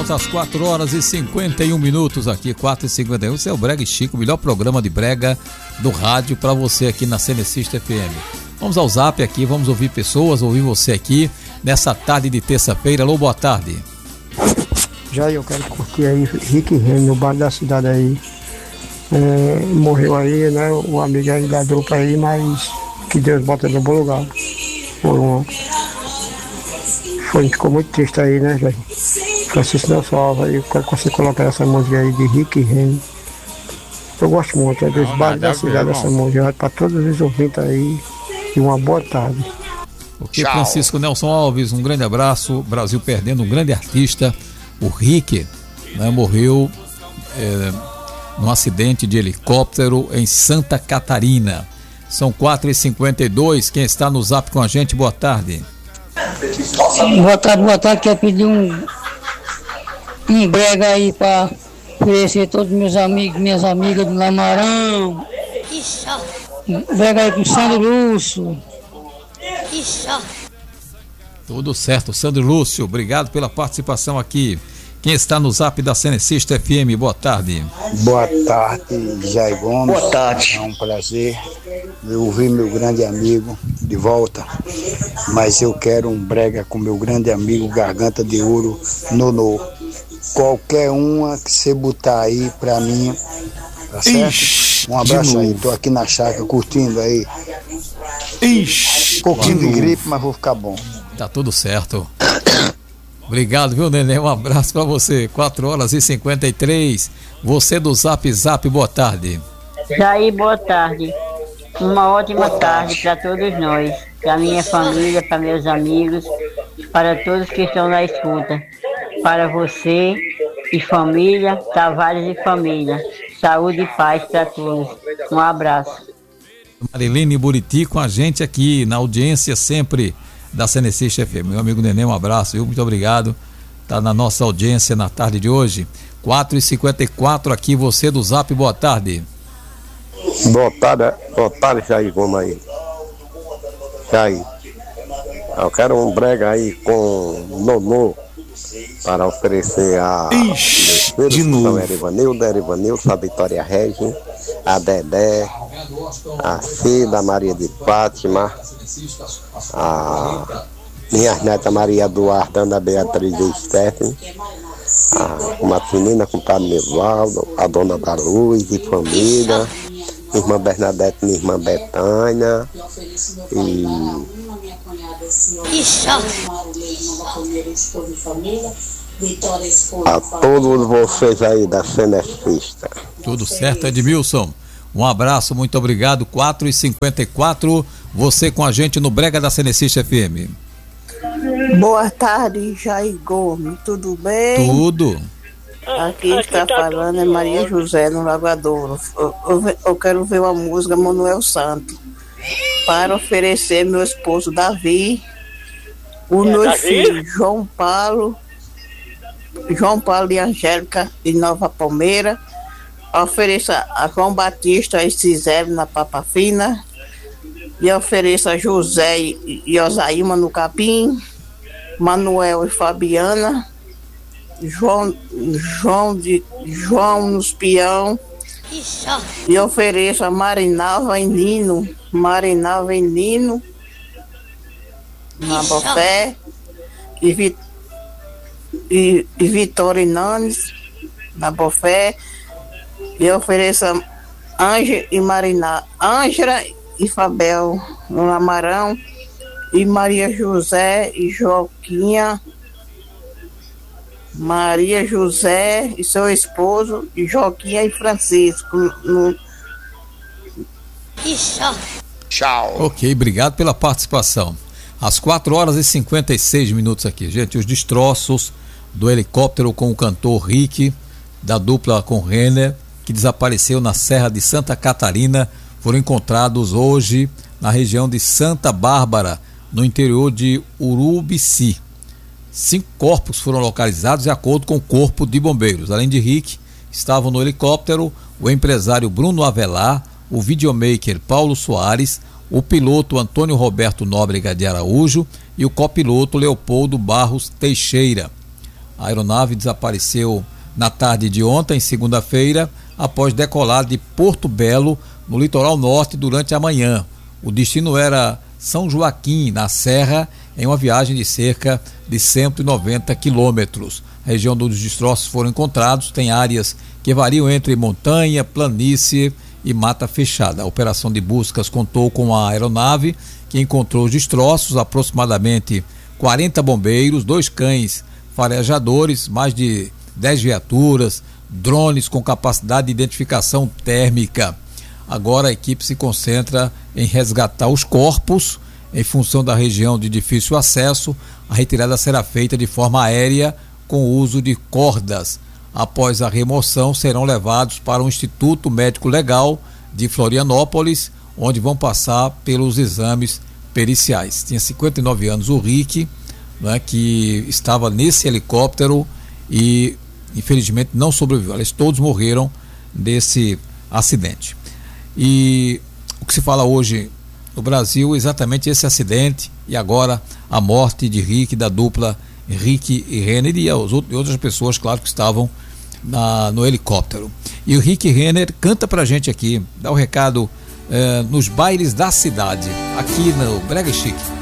Voltamos às 4 horas e 51 minutos aqui, 4h51. Esse é o Brega e Chico, o melhor programa de brega do rádio para você aqui na Cenecista FM. Vamos ao zap aqui, vamos ouvir pessoas, ouvir você aqui nessa tarde de terça-feira. Alô, boa tarde. Já eu quero curtir aí Rick Renner, no bar da cidade aí. Morreu aí, né? O amigo aí da dupla aí, mas que Deus bota no bom lugar. Ficou muito triste aí, né, velho? Francisco Nelson Alves aí, eu quero que você coloque essa música aí de Rick Renner. Eu gosto muito, é dos bares da cidade essa música, para todos os ouvintes aí, e uma boa tarde. Ok, Francisco Nelson Alves, um grande abraço. Brasil perdendo um grande artista, o Rick, né, morreu num acidente de helicóptero em Santa Catarina. São 4h52, quem está no zap com a gente, boa tarde. Boa tarde, quero pedir um brega aí para oferecer todos meus amigos, minhas amigas do Lamarão. Brega aí com o Sandro Lúcio. Tudo certo, Sandro Lúcio, obrigado pela participação aqui. Quem está no zap da Cenecista FM, boa tarde. Boa tarde, Jair Gomes. Boa tarde. É um prazer ouvir meu grande amigo de volta, mas eu quero um brega com meu grande amigo Garganta de Ouro, Nonô. Qualquer uma que você botar aí pra mim, tá certo? Um abraço aí, tô aqui na chácara curtindo aí. Um pouquinho de gripe, mas vou ficar bom. Tá tudo certo. Obrigado, viu, Nenê? Um abraço pra você. 4h53. Você do Zap Zap, boa tarde. Jair, boa tarde. Uma ótima tarde para todos nós, para minha família, para meus amigos, para todos que estão na escuta. Para você e família, Tavares e família. Saúde e paz para todos. Um abraço. Marilene Buriti com a gente aqui na audiência sempre da Cenecista FM. Meu amigo Nenê, um abraço, viu? Muito obrigado. Tá na nossa audiência na tarde de hoje. 4h54 aqui, você do Zap, boa tarde. Boa tarde, Jair, vamos aí. Jair, eu quero um brega aí com Nonô para oferecer a de novo. Erivanildo, a Vitória Regis, a Dedé, a Cida, a Maria de Fátima, a minha neta Maria Duarte, Ana Beatriz e Stephanie, uma menina com o Padre Nivaldo, a Dona da Luz e família, minha irmã Bernadette, minha irmã Betânia e a todos vocês aí da Cenecista. Tudo certo, Edmilson. Um abraço, muito obrigado. 4h54, você com a gente no Brega da Cenecista FM. Boa tarde, Jair Gomes, tudo bem? Tudo. Aqui está falando é Maria José, no Lagoadouro. Eu quero ver uma música Manuel Santos para oferecer meu esposo Davi, o meu filho João Paulo e Angélica de Nova Palmeira. Ofereça a João Batista e Cisélio na Papa Fina, e ofereça a José e Osaíma no Capim, Manuel e Fabiana, João nos Peão, e ofereça a Marinalva e Nino na Bofé, e Vitória e Nanes na Bofé, e ofereça Ângela e Fabel no Lamarão, e Maria José e Joaquinha, Maria José e seu esposo, e Joaquinha e Francisco Tchau. Ok, obrigado pela participação. Às 4h56 aqui, gente, os destroços do helicóptero com o cantor Rick, da dupla com Renner, que desapareceu na Serra de Santa Catarina, foram encontrados hoje na região de Santa Bárbara, no interior de Urubici. 5 corpos foram localizados de acordo com o Corpo de Bombeiros. Além de Rick, estavam no helicóptero o empresário Bruno Avelar, o videomaker Paulo Soares, o piloto Antônio Roberto Nóbrega de Araújo e o copiloto Leopoldo Barros Teixeira. A aeronave desapareceu na tarde de ontem, segunda-feira, após decolar de Porto Belo, no litoral norte, durante a manhã. O destino era São Joaquim, na Serra, em uma viagem de cerca de 190 quilômetros. A região onde os destroços foram encontrados tem áreas que variam entre montanha, planície e mata fechada. A operação de buscas contou com a aeronave que encontrou os destroços, aproximadamente 40 bombeiros, 2 cães farejadores, mais de 10 viaturas, drones com capacidade de identificação térmica. Agora a equipe se concentra em resgatar os corpos. Em função da região de difícil acesso, a retirada será feita de forma aérea com o uso de cordas. Após a remoção, serão levados para o Instituto Médico Legal de Florianópolis, onde vão passar pelos exames periciais. Tinha 59 anos o Rick, né, que estava nesse helicóptero e infelizmente não sobreviveu. Eles todos morreram desse acidente. E o que se fala hoje no Brasil, exatamente esse acidente e agora a morte de Rick, da dupla Rick e Renner e outras pessoas, claro, que estavam no helicóptero. E o Rick Renner canta pra gente aqui, dá o recado nos bailes da cidade, aqui no Brega Chique.